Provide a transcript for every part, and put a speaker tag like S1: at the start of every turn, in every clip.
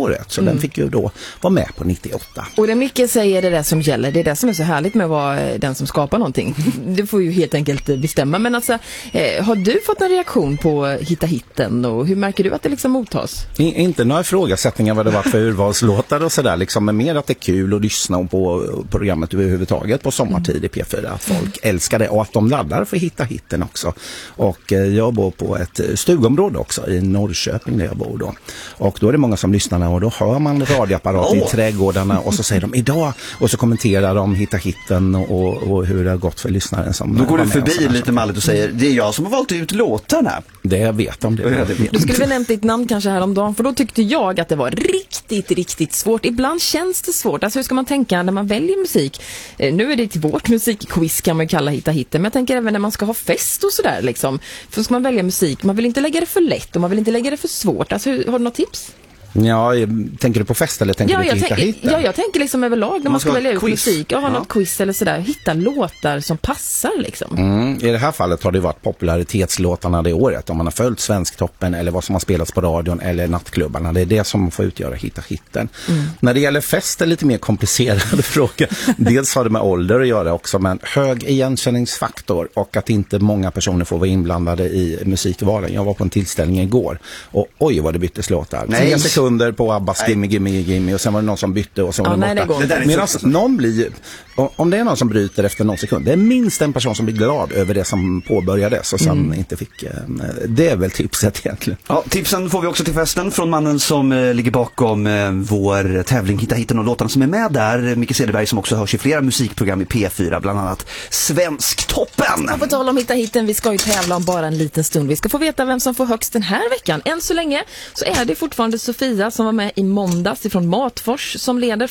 S1: året. Så den fick ju då vara med på 98.
S2: Och det Micke säger det där som gäller. Det är det som är så härligt med att vara den som skapar någonting. Du får ju helt enkelt bestämma. Men alltså, har du fått en reaktion på Hitta hitten? Och hur märker du att det liksom mottas?
S1: Inte några ifrågasättningar vad det var för urvalslåtar och sådär. Liksom, men mer att det är kul att lyssna på programmet överhuvudtaget på sommartid i P4. Att folk älskar det och att de laddar för Hitta hitten också. Och jag bor på ett stugområde också i Norrköping där jag bor då. Och då är det många som lyssnar och då hör man radioapparat i trädgårdarna och så säger de idag och så kommenterar de Hitta hitten och hur det har gått för lyssnaren som
S3: då går du förbi lite malligt och säger det är jag som har valt ut låtarna.
S1: Det vet de.
S2: Du skulle väl nämnt ditt namn kanske häromdagen, för då tyckte jag att det var riktigt svårt. Ibland känns det svårt. Alltså hur ska man tänka när man väljer musik? Nu är det till vårt musikquiz kan man kalla Hitta hitten, men jag tänker även när man ska ha fest och sådär liksom. För ska man välja musik, man vill inte lägga det för lätt och man vill inte lägga det för svårt. Alltså har du något tips?
S1: Ja, tänker du på fest eller tänker du på Hitta hitten?
S2: Ja, jag tänker liksom överlag när man ska välja ut musik och ha något quiz eller sådär. Hitta låtar som passar liksom.
S1: I det här fallet har det varit popularitetslåtarna det året. Om man har följt Svensktoppen eller vad som har spelats på radion eller nattklubbarna. Det är det som får utgöra Hitta hitten. När det gäller fest är det lite mer komplicerade frågor. Dels har det med ålder att göra också, men hög igenkänningsfaktor och att inte många personer får vara inblandade i musikvalen. Jag var på en tillställning igår och oj vad det byttes låtar.
S3: Nej.
S1: Sekunder på Abbas Gimme och sen var det någon som bytte och sen var det borta.
S3: Medan
S1: någon blir, om det är någon som bryter efter någon sekund, det är minst en person som blir glad över det som påbörjades och sen inte fick, det är väl tipset egentligen.
S3: Ja, tipsen får vi också till festen från mannen som ligger bakom vår tävling Hitta hitten och låtarna som är med där, Micke Cederberg, som också hörs i flera musikprogram i P4, bland annat Svensktoppen.
S2: Och på tal om Hitta hitten, vi ska ju tävla om bara en liten stund. Vi ska få veta vem som får högst den här veckan. Än så länge så är det fortfarande Sofia som var med i måndags ifrån Matfors som leder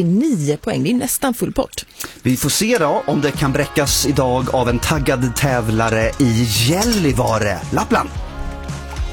S2: 49 poäng. Det är nästan full pott.
S3: Vi får se då om det kan bräckas idag av en taggad tävlare i Gällivare, Lappland.